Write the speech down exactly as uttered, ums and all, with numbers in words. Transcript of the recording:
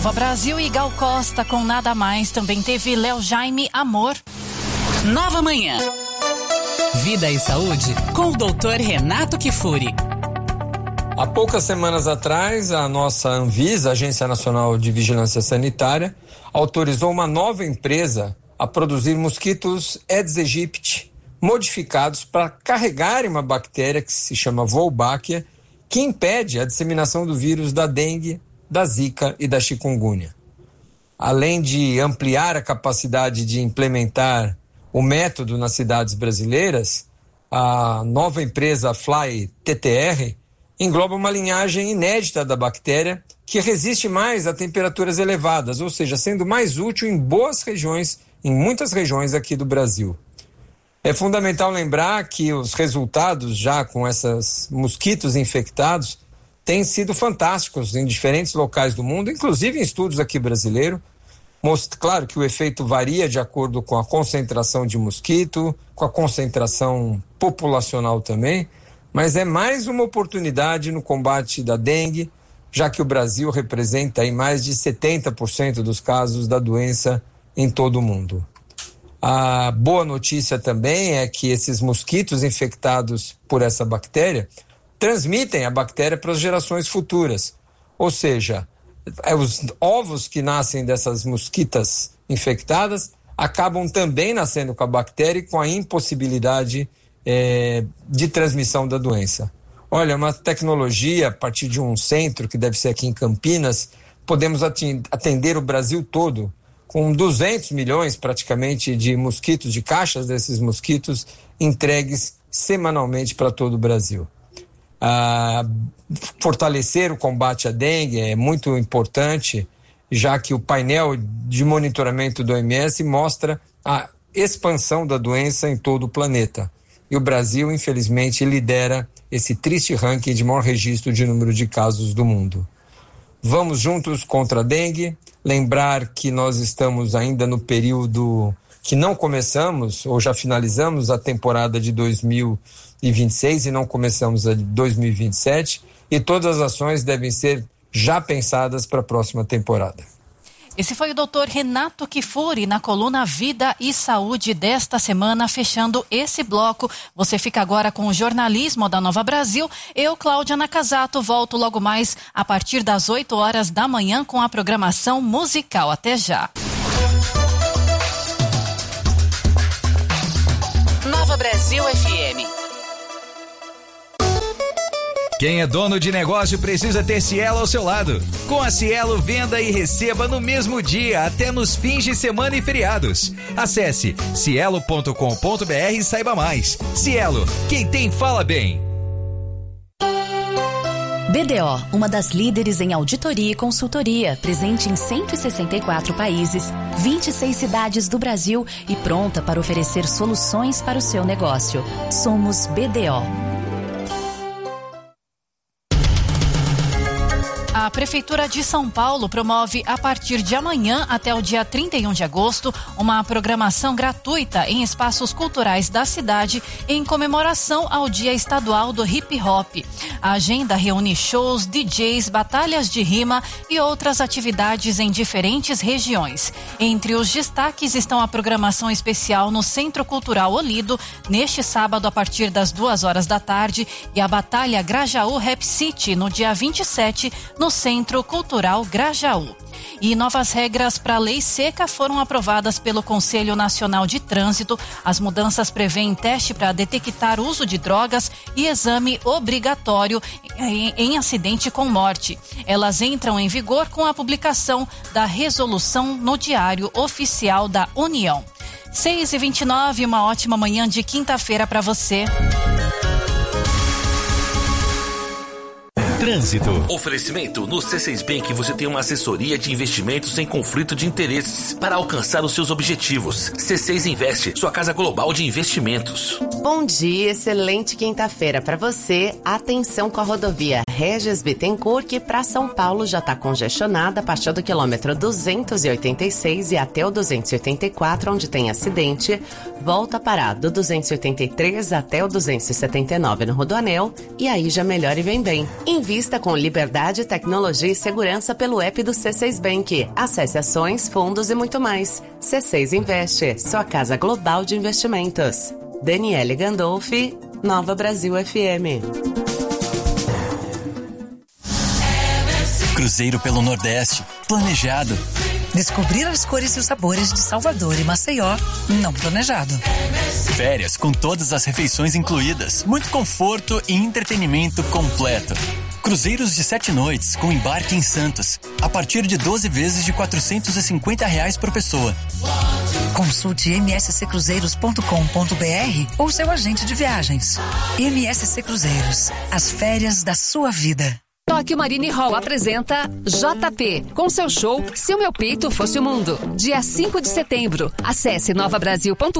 Nova Brasil e Gal Costa com Nada Mais. Também teve Léo Jaime, Amor. Nova Manhã. Vida e Saúde com o doutor Renato Kifuri. Há poucas semanas atrás, a nossa Anvisa, Agência Nacional de Vigilância Sanitária, autorizou uma nova empresa a produzir mosquitos Aedes aegypti modificados para carregarem uma bactéria que se chama Wolbachia, que impede a disseminação do vírus da dengue, da zika e da chikungunya. Além de ampliar a capacidade de implementar o método nas cidades brasileiras, a nova empresa Fly T T R engloba uma linhagem inédita da bactéria que resiste mais a temperaturas elevadas, ou seja, sendo mais útil em boas regiões, em muitas regiões aqui do Brasil. É fundamental lembrar que os resultados já com esses mosquitos infectados têm sido fantásticos em diferentes locais do mundo, inclusive em estudos aqui brasileiros. Claro que o efeito varia de acordo com a concentração de mosquito, com a concentração populacional também, mas é mais uma oportunidade no combate da dengue, já que o Brasil representa aí mais de setenta por cento dos casos da doença em todo o mundo. A boa notícia também é que esses mosquitos infectados por essa bactéria transmitem a bactéria para as gerações futuras, ou seja, os ovos que nascem dessas mosquitas infectadas acabam também nascendo com a bactéria e com a impossibilidade é, de transmissão da doença. Olha, uma tecnologia, a partir de um centro que deve ser aqui em Campinas, podemos atender o Brasil todo com duzentos milhões praticamente de mosquitos, de caixas desses mosquitos entregues semanalmente para todo o Brasil. Ah, fortalecer o combate à dengue é muito importante, já que o painel de monitoramento do O M S mostra a expansão da doença em todo o planeta. E o Brasil, infelizmente, lidera esse triste ranking de maior registro de número de casos do mundo. Vamos juntos contra a dengue. Lembrar que nós estamos ainda no período que não começamos, ou já finalizamos a temporada de dois mil e vinte e seis e não começamos a de dois mil e vinte e sete, e todas as ações devem ser já pensadas para a próxima temporada. Esse foi o doutor Renato Kifuri na coluna Vida e Saúde desta semana, fechando esse bloco. Você fica agora com o jornalismo da Nova Brasil. Eu, Cláudia Nakazato, volto logo mais a partir das oito horas da manhã com a programação musical. Até já. Nova Brasil F M. Quem é dono de negócio precisa ter Cielo ao seu lado. Com a Cielo, venda e receba no mesmo dia, até nos fins de semana e feriados. Acesse cielo ponto com ponto br e saiba mais. Cielo, quem tem fala bem. B D O, uma das líderes em auditoria e consultoria, presente em cento e sessenta e quatro países, vinte e seis cidades do Brasil e pronta para oferecer soluções para o seu negócio. Somos B D O. A Prefeitura de São Paulo promove a partir de amanhã até o dia trinta e um de agosto uma programação gratuita em espaços culturais da cidade em comemoração ao Dia Estadual do Hip Hop. A agenda reúne shows, D Js, batalhas de rima e outras atividades em diferentes regiões. Entre os destaques estão a programação especial no Centro Cultural Olido, neste sábado a partir das duas horas da tarde, e a Batalha Grajaú Rap City no dia vinte e sete no Centro Cultural Grajaú. E novas regras para a lei seca foram aprovadas pelo Conselho Nacional de Trânsito. As mudanças prevêem teste para detectar uso de drogas e exame obrigatório em, em acidente com morte. Elas entram em vigor com a publicação da resolução no Diário Oficial da União. seis e vinte e nove, uma ótima manhã de quinta-feira para você. Trânsito. Oferecimento. No C seis Bank você tem uma assessoria de investimentos sem conflito de interesses para alcançar os seus objetivos. C seis Investe, sua casa global de investimentos. Bom dia, excelente quinta-feira para você. Atenção com a rodovia Regis Bittencourt, que para São Paulo já está congestionada a partir do quilômetro duzentos e oitenta e seis e até o duzentos e oitenta e quatro, onde tem acidente. Volta a parar do duzentos e oitenta e três até o duzentos e setenta e nove no Rodoanel, e aí já melhora e vem bem. Invista Invista com liberdade, tecnologia e segurança pelo app do C seis Bank. Acesse ações, fundos e muito mais. C seis Investe, sua casa global de investimentos. Daniele Gandolfi, Nova Brasil F M. Cruzeiro pelo Nordeste, planejado. Descobrir as cores e os sabores de Salvador e Maceió, não planejado. Férias com todas as refeições incluídas, muito conforto e entretenimento completo. Cruzeiros de sete noites com embarque em Santos, a partir de doze vezes de quatrocentos e cinquenta reais por pessoa. Consulte m s c cruzeiros ponto com ponto b r ou seu agente de viagens. M S C Cruzeiros, as férias da sua vida. Tóquio Marine Hall apresenta J P, com seu show Se o Meu Peito Fosse o Mundo. Dia cinco de setembro. Acesse nova brasil ponto